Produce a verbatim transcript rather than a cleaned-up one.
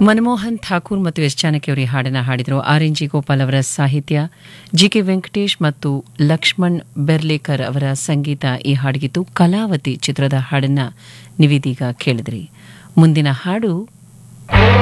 ಮನಮೋಹನ್ ಠಾಕೂರ್ ಮತ್ತು ಎಸ್ ಜಾನಕಿ ಅವರು ಈ ಹಾಡನ್ನು ಹಾಡಿದರು. ಆರ್ ಎನ್ ಜಿ ಗೋಪಾಲ್ ಅವರ ಸಾಹಿತ್ಯ, ಜಿ ಕೆ ವೆಂಕಟೇಶ್ ಮತ್ತು ಲಕ್ಷ್ಮಣ್ ಬೆರ್ಲೇಕರ್ ಅವರ ಸಂಗೀತ ಈ ಹಾಡಿಗಿತ್ತು. ಕಲಾವತಿ ಚಿತ್ರದ ಹಾಡನ್ನು ನೀವಿದೀಗ ಕೇಳಿದ್ರಿ. ಮುಂದಿನ ಹಾಡು